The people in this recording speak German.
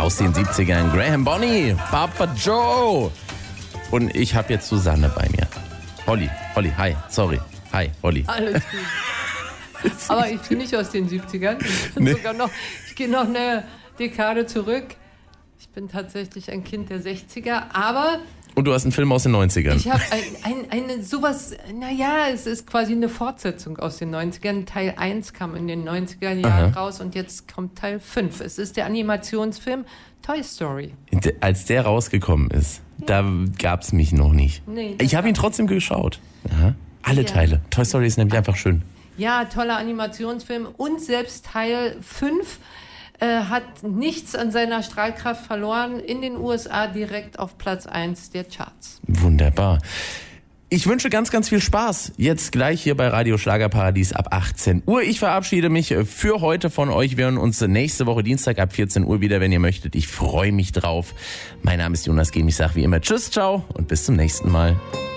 aus den 70ern. Graham Bonny, Papa Joe. Und ich habe jetzt Susanne bei mir. Holly, hi, sorry. Hi, Holly. Alles gut. Aber ich bin nicht aus den 70ern. Ich gehe noch eine Dekade zurück. Ich bin tatsächlich ein Kind der 60er, aber... Und du hast einen Film aus den 90ern. Ich habe es ist quasi eine Fortsetzung aus den 90ern. Teil 1 kam in den 90er Jahren raus und jetzt kommt Teil 5. Es ist der Animationsfilm Toy Story. Als der rausgekommen ist, da gab es mich noch nicht. Nee, ich habe ihn trotzdem geschaut. Aha. Alle Teile. Toy Story ist nämlich einfach schön. Ja, toller Animationsfilm. Und selbst Teil 5 hat nichts an seiner Strahlkraft verloren. In den USA direkt auf Platz 1 der Charts. Wunderbar. Ich wünsche ganz, ganz viel Spaß. Jetzt gleich hier bei Radio Schlagerparadies ab 18 Uhr. Ich verabschiede mich für heute von euch. Wir hören uns nächste Woche Dienstag ab 14 Uhr wieder, wenn ihr möchtet. Ich freue mich drauf. Mein Name ist Jonas Gehm. Ich sage wie immer Tschüss, ciao und bis zum nächsten Mal.